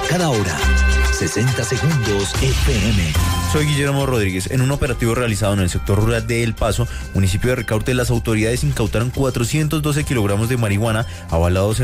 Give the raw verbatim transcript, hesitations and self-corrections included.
cada hora. sesenta segundos F M. Soy Guillermo Rodríguez. En un operativo realizado en el sector rural de El Paso, municipio de Ricaurte, las autoridades incautaron cuatrocientos doce kilogramos de marihuana avalados en